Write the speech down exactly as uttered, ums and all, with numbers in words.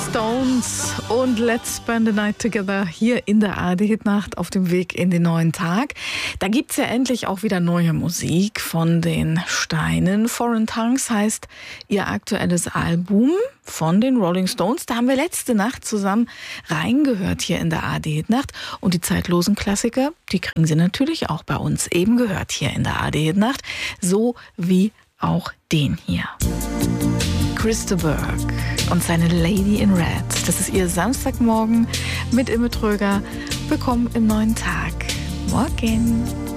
Stones und Let's Spend the Night Together hier in der A R D-Hitnacht auf dem Weg in den neuen Tag. Da gibt's ja endlich auch wieder neue Musik von den Steinen. Foreign Tongues heißt ihr aktuelles Album von den Rolling Stones. Da haben wir letzte Nacht zusammen reingehört hier in der A R D-Hitnacht. Und die zeitlosen Klassiker, die kriegen Sie natürlich auch bei uns eben gehört hier in der A R D-Hitnacht. So wie auch den hier. Chris de Burgh und seine Lady in Red. Das ist ihr Samstagmorgen mit Imme Tröger. Willkommen im neuen Tag. Morgen.